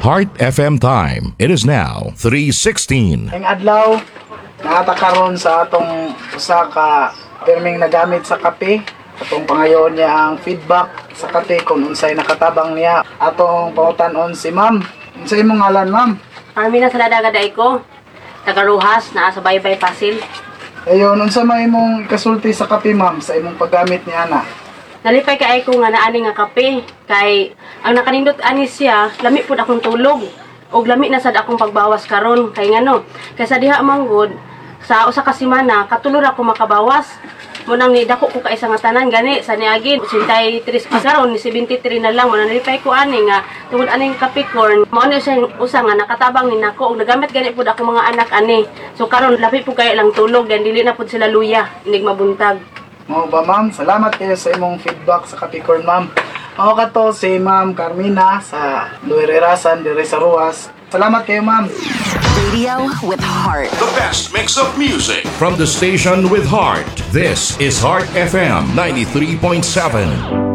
Heart FM time. It is now 3:16. Ang adlaw nakatakaron sa atong usa ka pirming nagamit sa kape. Atong pangayon niya ang feedback sa kape kung unsay nakatabang niya. Atong pangutanon si ma'am. Unsay imong ngalan, ma'am? Armina Saladaga Daiko, tagaruhas na sa Baybay Pasil. Ayon, unsa may imong kasulti sa kape, ma'am, sa imong paggamit ni ana? Nalipay kay ko nga naani nga kape kay ang nakanindot ani siya lami pud akong tulog og lami na sad akong pagbawas karon kay ngano kay sa diha manggod sa usa ka semana katulor ako makabawas mo nang nidako ko kay nga tanan gani sa niagin 83 karon ni 73 na lang mo nalipay ko ani nga tungod aning kape corn mo ano siya usa nga nakatabang ni nako og nagamit gani pud ako mga anak ani so karon labi pud kay lang tulog dan dili na pud sila luya inig mabuntag. Mao ba, ma'am? Salamat kayo sa imong feedback sa Capricorn, ma'am. Mao kato si Ma'am Carmina sa Luirerasan dire sa Ruas. Salamat kayo, ma'am. Radio with heart. The best mix of music from the station with heart. This is Heart FM 93.7.